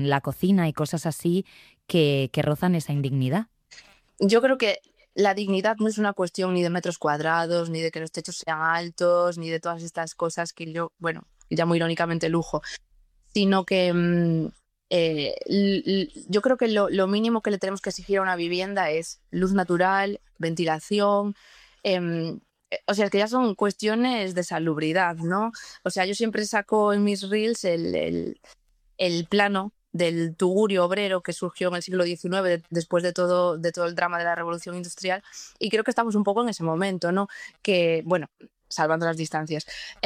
la cocina y cosas así que rozan esa indignidad. Yo creo que la dignidad no es una cuestión ni de metros cuadrados, ni de que los techos sean altos, ni de todas estas cosas que yo, bueno, llamo irónicamente lujo, sino que yo creo que lo mínimo que le tenemos que exigir a una vivienda es luz natural, ventilación, o sea, que ya son cuestiones de salubridad, ¿no? O sea, yo siempre saco en mis reels el plano del tugurio obrero que surgió en el siglo XIX después de todo el drama de la Revolución Industrial, y creo que estamos un poco en ese momento, ¿no? Que, bueno, salvando las distancias,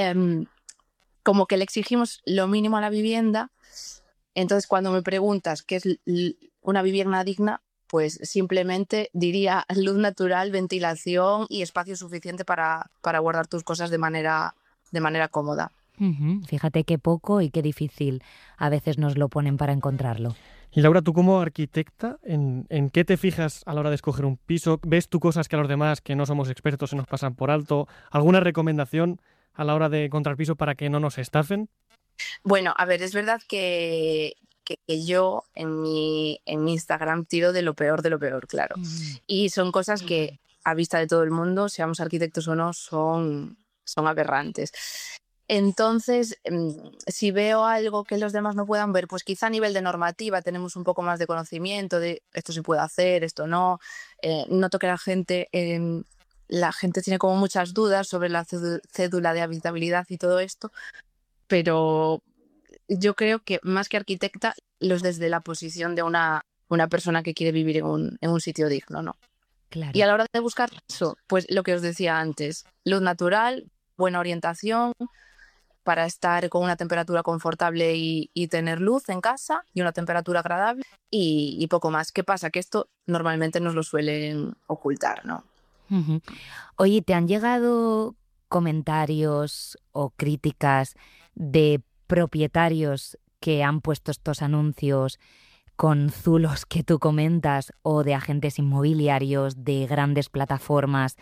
como que le exigimos lo mínimo a la vivienda. Entonces, cuando me preguntas qué es una vivienda digna, pues simplemente diría luz natural, ventilación y espacio suficiente para guardar tus cosas de manera cómoda. Fíjate qué poco y qué difícil a veces nos lo ponen para encontrarlo. Y Laura, tú como arquitecta, ¿en qué te fijas a la hora de escoger un piso? ¿Ves tú cosas que a los demás, que no somos expertos, se nos pasan por alto? ¿Alguna recomendación a la hora de encontrar piso para que no nos estafen? Bueno, a ver, es verdad que yo en mi Instagram tiro de lo peor, claro. Y son cosas que a vista de todo el mundo, seamos arquitectos o no, son aberrantes. Entonces, si veo algo que los demás no puedan ver, pues quizá a nivel de normativa tenemos un poco más de conocimiento de esto se puede hacer, esto no. Noto que la gente tiene como muchas dudas sobre la cédula de habitabilidad y todo esto, pero yo creo que más que arquitecta, los desde la posición de una persona que quiere vivir en un sitio digno, ¿no? Claro. Y a la hora de buscar eso, pues lo que os decía antes, luz natural, buena orientación, para estar con una temperatura confortable y tener luz en casa y una temperatura agradable y poco más. ¿Qué pasa? Que esto normalmente nos lo suelen ocultar, ¿no? Oye, ¿te han llegado comentarios o críticas de propietarios que han puesto estos anuncios con zulos que tú comentas, o de agentes inmobiliarios, de grandes plataformas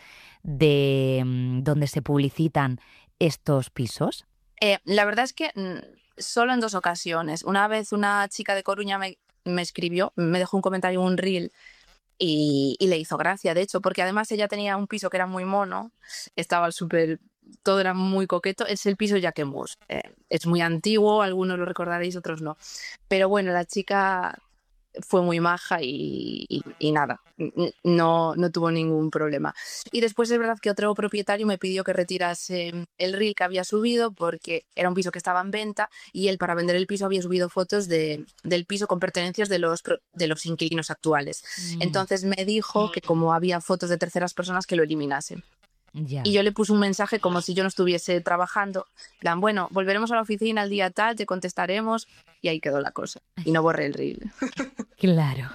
donde se publicitan estos pisos? La verdad es que solo en 2 ocasiones. Una vez una chica de Coruña me escribió, me dejó un comentario en un reel y le hizo gracia, de hecho, porque además ella tenía un piso que era muy mono, estaba súper, todo era muy coqueto. Es el piso Jacquemus. Es muy antiguo, algunos lo recordaréis, otros no. Pero bueno, la chica fue muy maja y nada, no tuvo ningún problema. Y después es verdad que otro propietario me pidió que retirase el reel que había subido porque era un piso que estaba en venta y él, para vender el piso, había subido fotos del piso con pertenencias de los inquilinos actuales. Entonces me dijo que como había fotos de terceras personas, que lo eliminase. Ya. Y yo le puse un mensaje como si yo no estuviese trabajando, en plan, bueno, volveremos a la oficina el día tal, te contestaremos, y ahí quedó la cosa. Y no borré el reel. Claro.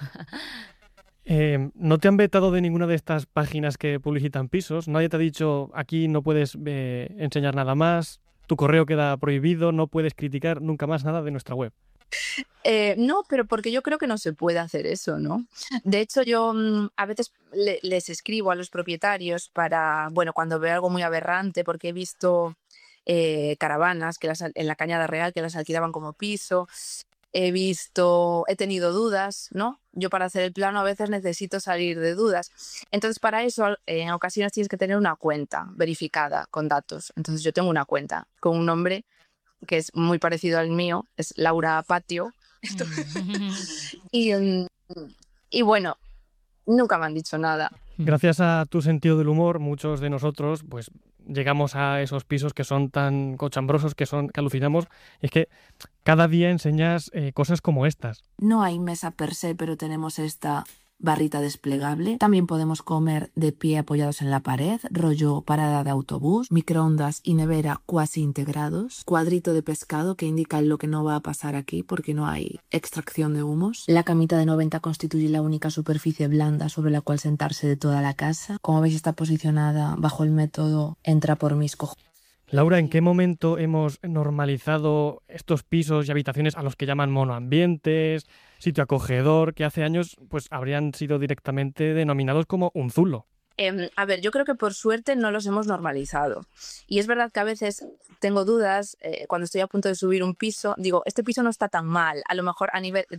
¿No te han vetado de ninguna de estas páginas que publicitan pisos? ¿Nadie te ha dicho aquí no puedes enseñar nada más? ¿Tu correo queda prohibido? ¿No puedes criticar nunca más nada de nuestra web? No, pero porque yo creo que no se puede hacer eso, ¿no? De hecho, yo a veces les escribo a los propietarios para, bueno, cuando veo algo muy aberrante, porque he visto caravanas en la Cañada Real que las alquilaban como piso. He tenido dudas, ¿no? Yo para hacer el plano a veces necesito salir de dudas. Entonces, para eso, en ocasiones tienes que tener una cuenta verificada con datos. Entonces, yo tengo una cuenta con un nombre que es muy parecido al mío, es Laura Patio. Y bueno, nunca me han dicho nada. Gracias a tu sentido del humor, muchos de nosotros pues llegamos a esos pisos que son tan cochambrosos, que alucinamos. Y es que cada día enseñas cosas como estas. No hay mesa per se, pero tenemos esta barrita desplegable. También podemos comer de pie apoyados en la pared, rollo parada de autobús, microondas y nevera cuasi integrados, cuadrito de pescado que indica lo que no va a pasar aquí porque no hay extracción de humos. La camita de 90 constituye la única superficie blanda sobre la cual sentarse de toda la casa. Como veis, está posicionada bajo el método entra por mis cojones. Laura, ¿en qué momento hemos normalizado estos pisos y habitaciones a los que llaman monoambientes, sitio acogedor, que hace años pues habrían sido directamente denominados como un zulo? A ver, yo creo que por suerte no los hemos normalizado. Y es verdad que a veces tengo dudas cuando estoy a punto de subir un piso. Digo, este piso no está tan mal. A lo mejor a nivel